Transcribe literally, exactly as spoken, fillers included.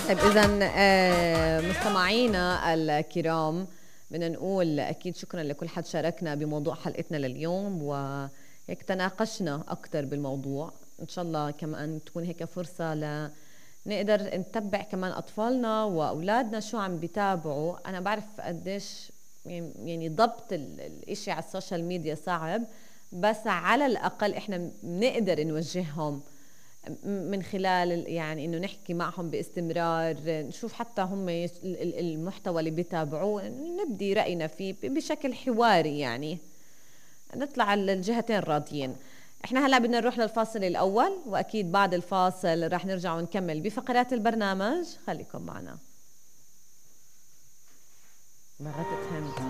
طيب إذا مستمعينا الكرام، بدنا نقول أكيد شكرا لكل حد شاركنا بموضوع حلقتنا لليوم، وهيك تناقشنا أكثر بالموضوع. إن شاء الله كمان تكون هيك فرصة ل نقدر نتبع كمان أطفالنا وأولادنا شو عم بيتابعوا. أنا بعرف قديش يعني ضبط الإشي على السوشيال ميديا صعب، بس على الأقل إحنا بنقدر نوجههم من خلال يعني إنه نحكي معهم باستمرار، نشوف حتى هم المحتوى اللي بيتابعوه نبدي رأينا فيه بشكل حواري، يعني نطلع الجهتين راضيين. احنا هلا بدنا نروح للفاصل الأول، وأكيد بعد الفاصل راح نرجع ونكمل بفقرات البرنامج. خليكم معنا. مرات فهمت